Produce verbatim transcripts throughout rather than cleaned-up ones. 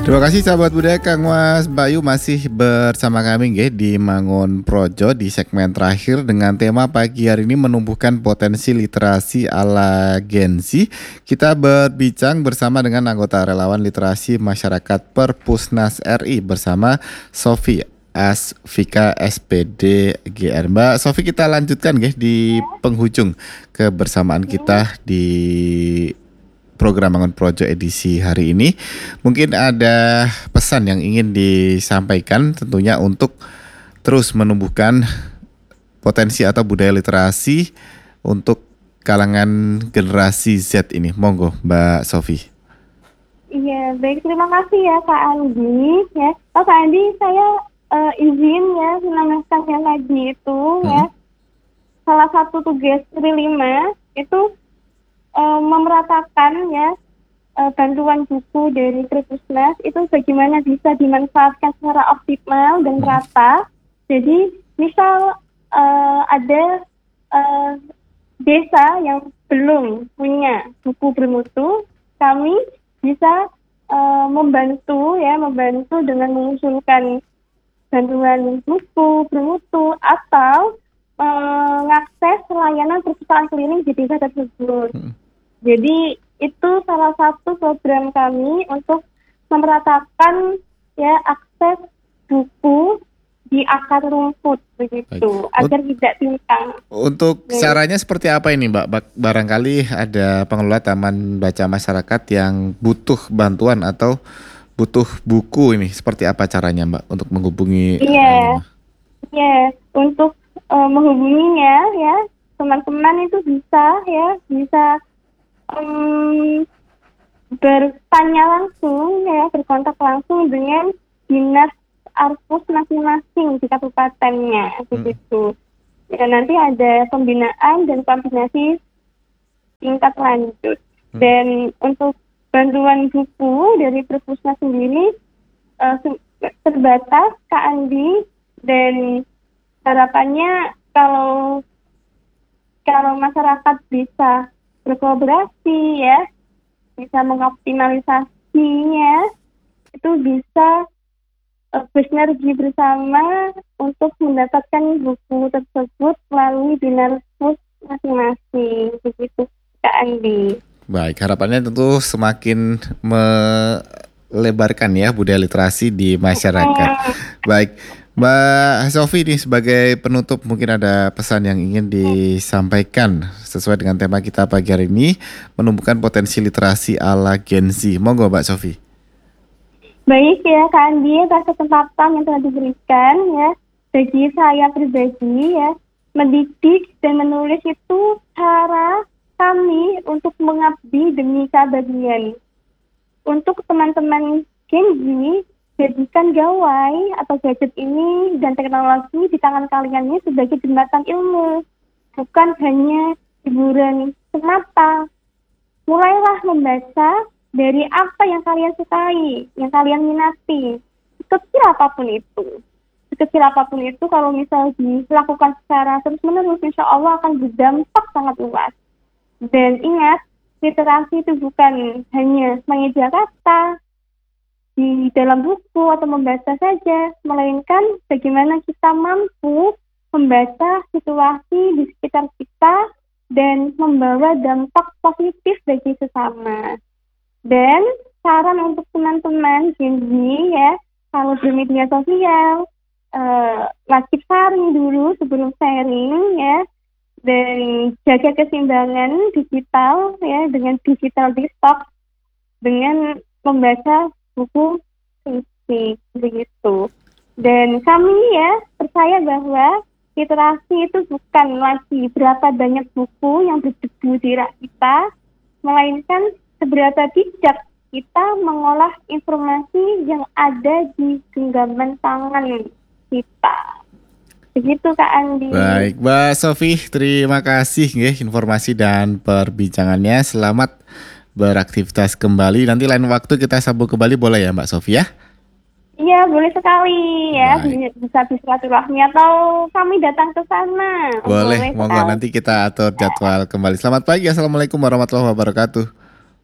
Terima kasih sahabat budaya Kang Mas Bayu masih bersama kami nggih di Mangun Projo di segmen terakhir dengan tema pagi hari ini menumbuhkan potensi literasi ala Gen Z. Kita berbincang bersama dengan anggota relawan literasi masyarakat Perpusnas R I bersama Sofi Asvika S P D G R. Mbak Sofi, kita lanjutkan nggih di penghujung kebersamaan kita di program Mangun Projo edisi hari ini. Mungkin ada pesan yang ingin disampaikan tentunya untuk terus menumbuhkan potensi atau budaya literasi untuk kalangan generasi Z ini. Monggo Mbak Sofi. Iya, baik, terima kasih ya Kak Andi. Ya, oh Kak Andi, saya uh, izin ya menambahkan yang tadi itu hmm. ya. Salah satu tugas tri lima itu Uh, memeratakan ya uh, bantuan buku dari Perpusnas itu bagaimana bisa dimanfaatkan secara optimal dan merata. Jadi misal uh, ada uh, desa yang belum punya buku bermutu, kami bisa uh, membantu ya membantu dengan mengusulkan bantuan buku bermutu atau mengakses uh, layanan perpustakaan keliling di desa tersebut. Hmm. Jadi itu salah satu program kami untuk memeratakan ya akses buku di akar rumput begitu. Baik. Agar tidak timpang. Untuk ya. Caranya seperti apa ini Mbak? Barangkali ada pengelola taman baca masyarakat yang butuh bantuan atau butuh buku ini. Seperti apa caranya Mbak untuk menghubungi? Iya, iya untuk uh, menghubunginya ya teman-teman itu bisa ya bisa Um, bertanya langsung ya berkontak langsung dengan dinas Arpus masing-masing di kabupatennya begitu. Ya, nanti ada pembinaan dan koordinasi tingkat lanjut. Hmm. Dan untuk bantuan buku dari Perpusnas sendiri uh, terbatas Kak Andi, dan harapannya kalau kalau masyarakat bisa berkolaborasi ya, bisa mengoptimalisasinya, itu bisa uh, bersinergi bersama untuk mendapatkan buku tersebut melalui binarpus masing-masing, begitu Kak Andi. Baik, harapannya tentu semakin melebarkan ya budaya literasi di masyarakat. Baik, Mbak Sofi nih sebagai penutup mungkin ada pesan yang ingin disampaikan sesuai dengan tema kita pagi hari ini, menumbuhkan potensi literasi ala Gen Z. Monggo Mbak Sofi. Baik ya Kak Andi, atas kesempatan yang telah diberikan ya. Bagi saya pribadi ya, mendidik dan menulis itu cara kami untuk mengabdi demi keabadian. Untuk teman-teman Gen Z, jadikan gawai atau gadget ini dan teknologi di tangan kalian ini sebagai jembatan ilmu, bukan hanya hiburan semata. Mulailah membaca dari apa yang kalian sukai, yang kalian minati, sekecil apapun itu. Sekecil apapun itu kalau misal dilakukan secara terus-menerus, insya Allah akan berdampak sangat luas. Dan ingat, literasi itu bukan hanya mengeja kata di dalam buku atau membaca saja, melainkan bagaimana kita mampu membaca situasi di sekitar kita dan membawa dampak positif bagi sesama. Dan saran untuk teman-teman Gen Z ya, kalau bermedia sosial, eh, wajib sharing dulu sebelum sharing ya, dan jaga keseimbangan digital ya dengan digital detox dengan membaca buku fisik begitu. Dan kami ya percaya bahwa literasi itu bukan lagi berapa banyak buku yang berdebu di rak kita, melainkan seberapa bijak kita mengolah informasi yang ada di genggaman tangan kita. Begitu Kak Andi. Baik, Mbak Sofi, terima kasih nggih informasi dan perbincangannya. Selamat beraktivitas kembali. Nanti lain waktu kita sambung kembali boleh ya Mbak Sofi ya? Iya, boleh sekali ya. Baik. Bisa bersilaturahmi atau kami datang ke sana. Boleh, boleh monggo nanti kita atur jadwal kembali. Selamat pagi, assalamualaikum warahmatullahi wabarakatuh.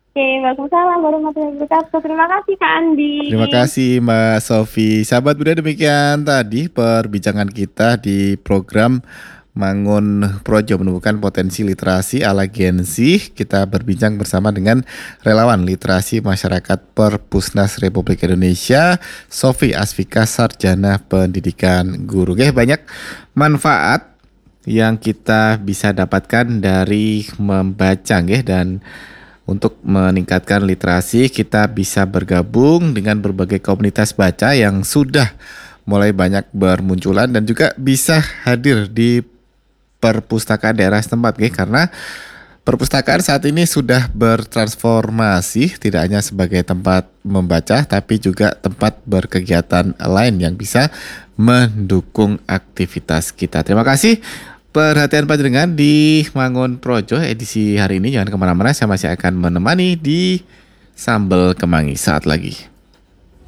Oke, waalaikumsalam warahmatullahi wabarakatuh. Terima kasih Kak Andi. Terima kasih Mbak Sofi. Sahabat Buddha, demikian tadi perbincangan kita di program Mangun Projo menumbuhkan potensi literasi ala Gen Z. Kita berbincang bersama dengan relawan literasi masyarakat Perpusnas Republik Indonesia, Sofi Asfika, Sarjana Pendidikan Guru. Oke, banyak manfaat yang kita bisa dapatkan dari membaca, nggih, dan untuk meningkatkan literasi kita bisa bergabung dengan berbagai komunitas baca yang sudah mulai banyak bermunculan dan juga bisa hadir di perpustakaan daerah setempat, nggih, karena perpustakaan saat ini sudah bertransformasi tidak hanya sebagai tempat membaca tapi juga tempat berkegiatan lain yang bisa mendukung aktivitas kita. Terima kasih perhatian panjenengan di Mangun Projo edisi hari ini. Jangan kemana-mana, saya masih akan menemani di Sambal Kemangi saat lagi.